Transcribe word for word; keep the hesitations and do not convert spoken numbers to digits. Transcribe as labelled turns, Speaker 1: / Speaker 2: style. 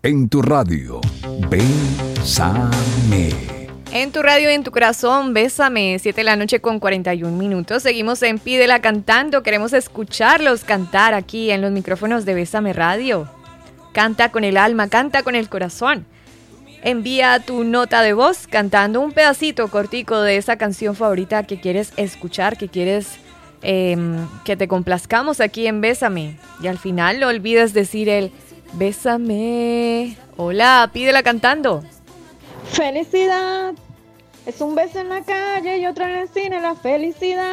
Speaker 1: En tu radio, Bésame.
Speaker 2: En tu radio y en tu corazón, Bésame, siete de la noche con cuarenta y un minutos. Seguimos en Pídela Cantando. Queremos escucharlos cantar aquí en los micrófonos de Bésame Radio. Canta con el alma, canta con el corazón. Envía tu nota de voz cantando un pedacito cortico de esa canción favorita que quieres escuchar, que quieres eh, que te complazcamos aquí en Bésame. Y al final no olvides decir el Bésame. Hola, Pídela Cantando.
Speaker 3: Felicidad es un beso en la calle y otro en el cine. La felicidad